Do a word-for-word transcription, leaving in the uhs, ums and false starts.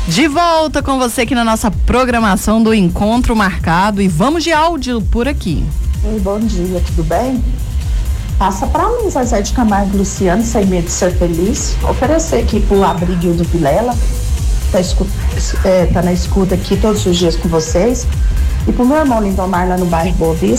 De volta com você aqui na nossa programação do Encontro Marcado e vamos de áudio por aqui. Oi, bom dia, tudo bem? Passa para mim, Zezé de Camargo e Luciano, sem medo de ser feliz. Oferecer aqui pro Abrigo do Vilela, tá, escuta, é, tá na escuta aqui todos os dias com vocês. E pro meu irmão Lindomar lá no bairro Boa Vista.